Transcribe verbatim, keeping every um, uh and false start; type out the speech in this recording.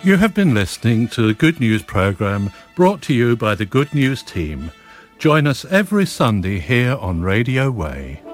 You have been listening to the Good News programme brought to you by the Good News team. Join us every Sunday here on Radio Way.